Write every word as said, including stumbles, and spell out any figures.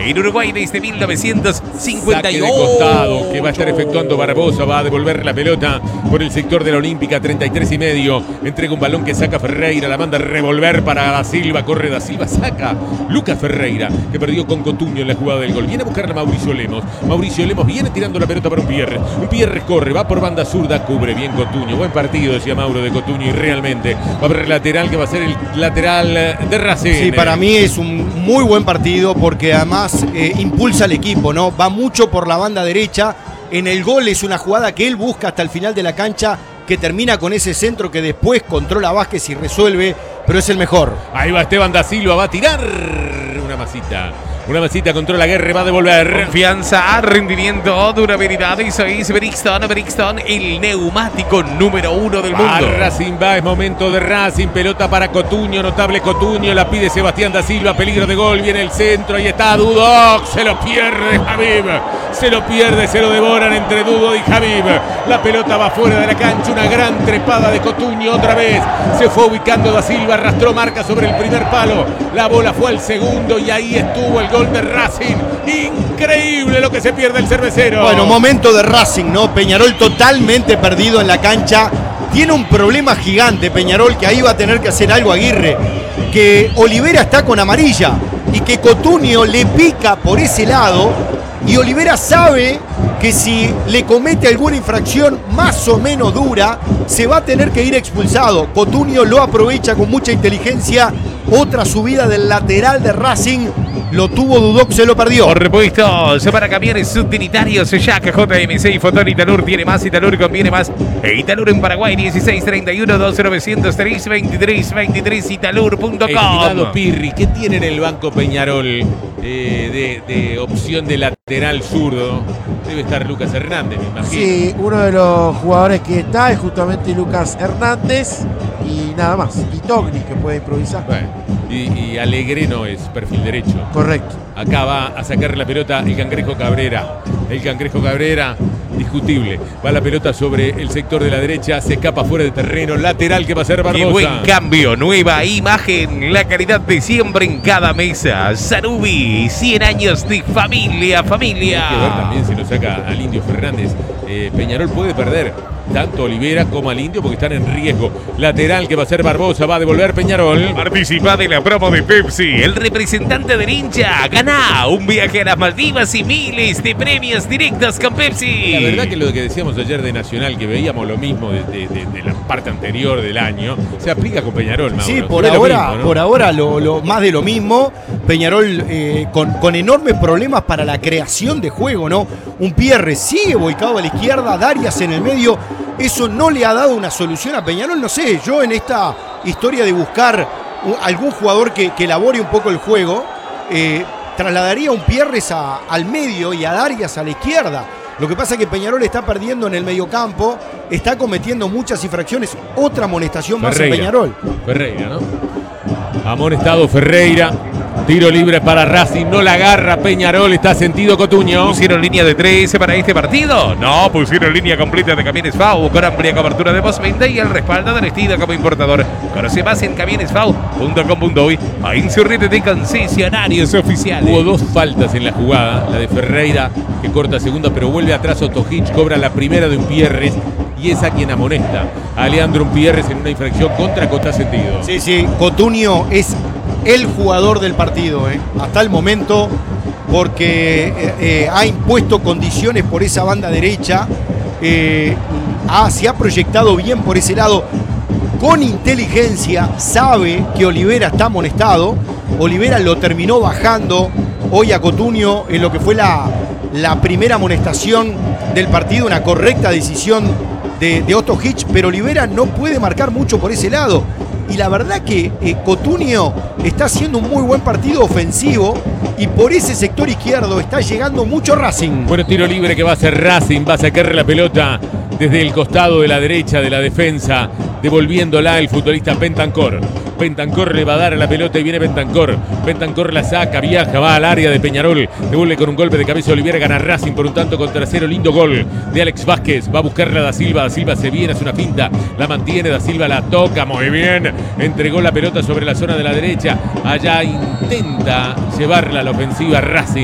en Uruguay desde mil novecientos cincuenta y Saque de costado que va a estar efectuando Barbosa. Va a devolver la pelota por el sector de la Olímpica, treinta y tres y medio. Entrega un balón que saca Ferreira, la manda a revolver para Da Silva. Corre Da Silva, saca Lucas Ferreira, que perdió con Cotuño en la jugada del gol. Viene a buscarla Mauricio Lemos. Mauricio Lemos viene tirando la pelota para un Pierre. Un Pierre corre, va por banda zurda, cubre bien Cotuño. Buen partido, decía Mauro, de Cotuño, y realmente va a haber lateral que va a ser el lateral de Racing. Sí, para mí es un muy buen partido porque además eh, impulsa al equipo, ¿no? Va mucho por la banda derecha. En el gol es una jugada que él busca hasta el final de la cancha, que termina con ese centro que después controla Vázquez y resuelve, pero es el mejor. Ahí va Esteban Da Silva, va a tirar una masita. Una masita, controla Guerre, va a devolver. Confianza, rendimiento, durabilidad. Eso es Brixton. Brixton, el neumático número uno del mundo. Va Racing, va, es momento de Racing. Pelota para Cotuño, notable Cotuño. La pide Sebastián Da Silva, peligro de gol. Viene el centro, ahí está Dudok. Se lo pierde Javib. Se lo pierde, se lo devoran entre Dudo y Javib. La pelota va fuera de la cancha. Una gran trepada de Cotuño otra vez. Se fue ubicando Da Silva, arrastró marca sobre el primer palo. La bola fue al segundo y ahí estuvo el gol de Racing. Increíble lo que se pierde el cervecero. Bueno, momento de Racing, ¿no? Peñarol totalmente perdido en la cancha. Tiene un problema gigante Peñarol, que ahí va a tener que hacer algo Aguirre. Que Olivera está con amarilla y que Cotuño le pica por ese lado. Y Olivera sabe que si le comete alguna infracción más o menos dura, se va a tener que ir expulsado. Cotuño lo aprovecha con mucha inteligencia. Otra subida del lateral de Racing. Lo tuvo Dudok, se lo perdió. Por repuestos para camiones utilitarios, Jack J M C y Fotón. Italur tiene más, Italur conviene más. E Italur en Paraguay, dieciséis treinta y uno, doce novecientos tres, veintitrés veintitrés, italur punto com. Estimado Pirri, ¿qué tiene en el banco Peñarol eh, de, de opción de lateral zurdo? Debe estar Lucas Hernández, me imagino. Sí, uno de los jugadores que está es justamente Lucas Hernández y nada más. Y Togni, que puede improvisar. Bueno, y, y Alegre no es perfil derecho. Correcto. Acá va a sacar la pelota el Cangrejo Cabrera. El Cangrejo Cabrera, discutible. Va la pelota sobre el sector de la derecha, se escapa fuera de terreno. Lateral que va a ser Barbosa. Qué buen cambio, nueva imagen, la calidad de siempre en cada mesa. Sarubi, cien años de familia, familia. Hay que ver también si lo saca al Indio Fernández. Eh, Peñarol puede perder tanto Olivera como al Indio porque están en riesgo. Lateral que va a ser Barbosa, va a devolver Peñarol. Participa de la promo de Pepsi, el representante del hincha. Gana un viaje a las Maldivas y miles de premios directos con Pepsi. La verdad que lo que decíamos ayer de Nacional, que veíamos lo mismo de, de, de, de la parte anterior del año, se aplica con Peñarol, Mauro. Sí, por Fue lo ahora, mismo, ¿no? por ahora lo, lo, más de lo mismo. Peñarol eh, con, con enormes problemas para la creación de juego, ¿no? Un Pierre sigue volcado a la izquierda, Darias en el medio. Eso no le ha dado una solución a Peñarol. No sé, yo en esta historia de buscar un, algún jugador que, que elabore un poco el juego, eh, trasladaría a un Pierres a, al medio y a Darias a la izquierda. Lo que pasa es que Peñarol está perdiendo en el mediocampo, está cometiendo muchas infracciones. Otra amonestación más en Peñarol. Ferreira, ¿no? Amonestado Ferreira. Tiro libre para Racing, no la agarra Peñarol, está sentido Cotuño. ¿Pusieron línea de trece para este partido? No, pusieron línea completa de Camiones F A U con amplia cobertura de postventa y el respaldo de Vestida como importador. Conoce más en camiones f a u punto com punto uy o en su red de concesionarios oficiales. Hubo dos faltas en la jugada, la de Ferreira que corta segunda pero vuelve atrás. Otojich cobra la primera de Umpierres y es a quien amonesta a Leandro Umpierres en una infracción contra Costa Sentido. Sí, sí, Cotuño es el jugador del partido, ¿eh? Hasta el momento, porque eh, eh, ha impuesto condiciones por esa banda derecha, eh, ha, se ha proyectado bien por ese lado, con inteligencia, sabe que Olivera está amonestado. Olivera lo terminó bajando hoy a Cotuño en lo que fue la, la primera amonestación del partido, una correcta decisión de, de Otojich, pero Olivera no puede marcar mucho por ese lado. Y la verdad que eh, Cotuño está haciendo un muy buen partido ofensivo y por ese sector izquierdo está llegando mucho Racing. Bueno, tiro libre que va a hacer Racing, va a sacar la pelota desde el costado de la derecha de la defensa, devolviéndola el futbolista Bentancor. Bentancor le va a dar a la pelota y viene Bentancor. Bentancor la saca, viaja, va al área de Peñarol. Devuelve con un golpe de cabeza Olivera, gana Racing por un tanto con tercero. Lindo gol de Alex Vázquez. Va a buscarla Da Silva. Da Silva se viene, hace una finta. La mantiene, Da Silva la toca muy bien. Entregó la pelota sobre la zona de la derecha. Allá intenta llevarla a la ofensiva Racing.